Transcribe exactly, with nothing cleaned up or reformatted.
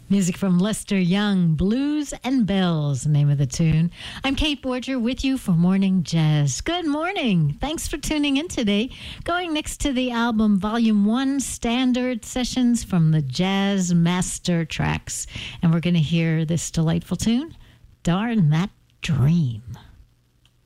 Music from Lester Young, Blues and Bells, the name of the tune. I'm Kate Borger with you for Morning Jazz. Good morning. Thanks for tuning in today. Going next to the album Volume one, Standard Sessions from the Jazz Master Tracks. And we're going to hear this delightful tune, Darn That Dream.